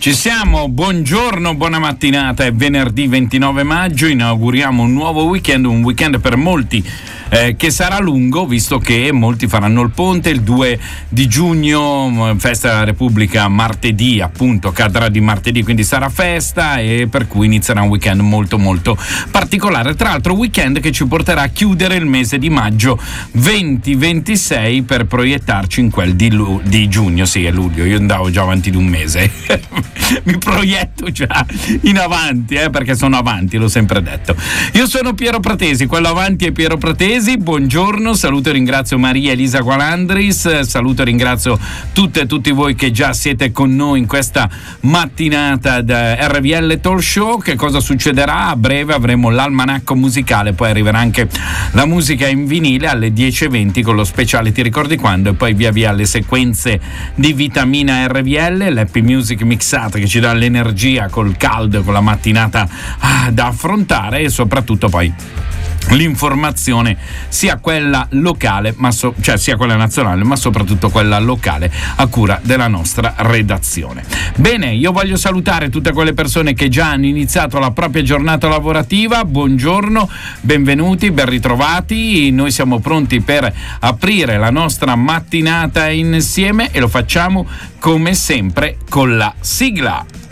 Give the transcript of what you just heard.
Ci siamo, buongiorno, buona mattinata, è venerdì 29 maggio, inauguriamo un nuovo weekend, un weekend per molti che sarà lungo, visto che molti faranno il ponte, il 2 di giugno, festa della Repubblica martedì, appunto, cadrà di martedì, quindi sarà festa e per cui inizierà un weekend molto molto particolare. Tra l'altro weekend che ci porterà a chiudere il mese di maggio 2026 per proiettarci in quel di giugno, sì è luglio, io andavo già avanti di un mese. Mi proietto già in avanti, perché sono avanti, l'ho sempre detto. Io sono Piero Pratesi, quello avanti è Piero Pratesi. Buongiorno, saluto e ringrazio Maria Elisa Gualandris, saluto e ringrazio tutte e tutti voi che già siete con noi in questa mattinata da RVL Talk Show. Che cosa succederà? A breve avremo l'almanacco musicale, poi arriverà anche la musica in vinile alle 10:20 con lo speciale Ti ricordi quando, e poi via via le sequenze di Vitamina RVL, l'happy music mixata che ci dà l'energia col caldo, con la mattinata da affrontare, e soprattutto poi l'informazione, sia quella locale, cioè sia quella nazionale, ma soprattutto quella locale, a cura della nostra redazione. Bene, io voglio salutare tutte quelle persone che già hanno iniziato la propria giornata lavorativa. Buongiorno, benvenuti, ben ritrovati. Noi siamo pronti per aprire la nostra mattinata insieme e lo facciamo come sempre con la sigla.